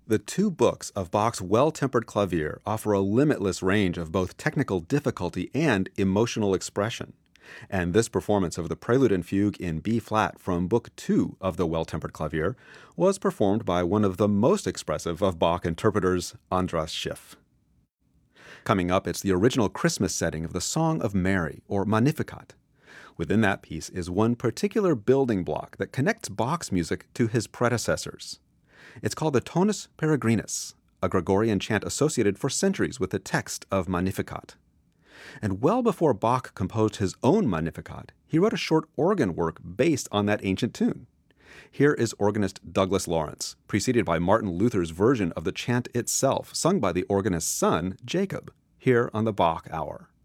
The two books of Bach's Well-Tempered Clavier offer a limitless range of both technical difficulty and emotional expression. And this performance of the Prelude and Fugue in B-flat from Book 2 of the Well-Tempered Clavier was performed by one of the most expressive of Bach interpreters, Andras Schiff. Coming up, it's the original Christmas setting of the Song of Mary, or Magnificat. Within that piece is one particular building block that connects Bach's music to his predecessors. It's called the Tonus Peregrinus, a Gregorian chant associated for centuries with the text of Magnificat. And well before Bach composed his own Magnificat, he wrote a short organ work based on that ancient tune. Here is organist Douglas Lawrence, preceded by Martin Luther's version of the chant itself, sung by the organist's son, Jacob, here on the Bach Hour.